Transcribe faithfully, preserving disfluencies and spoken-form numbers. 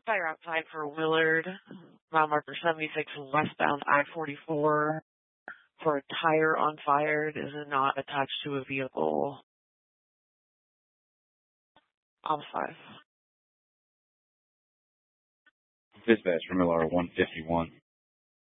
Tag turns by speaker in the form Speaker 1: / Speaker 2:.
Speaker 1: Fire outside for Willard, mile marker seventy-six westbound I forty-four for a tire on fire. It is not attached to a vehicle. Almost five.
Speaker 2: Dispatch from L R one fifty-one.